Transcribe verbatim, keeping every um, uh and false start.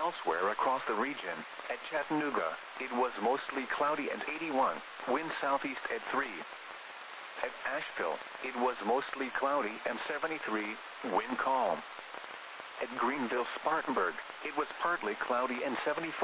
Elsewhere across the region, at Chattanooga, it was mostly cloudy and eighty-one, wind southeast at three. At Asheville, it was mostly cloudy and seventy-three, wind calm. At Greenville-Spartanburg, it was partly cloudy and seventy-four.